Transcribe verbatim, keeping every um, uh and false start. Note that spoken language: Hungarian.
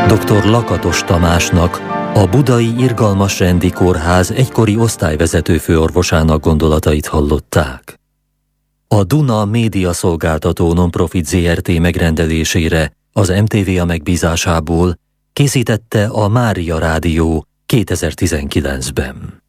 doktor Lakatos Tamásnak, a Budai Irgalmas Rendi Kórház egykori osztályvezető főorvosának gondolatait hallották. A Duna Média Szolgáltató Nonprofit zé er té megrendelésére az em té vé á megbízásából készítette a Mária Rádió kétezer-tizenkilencben.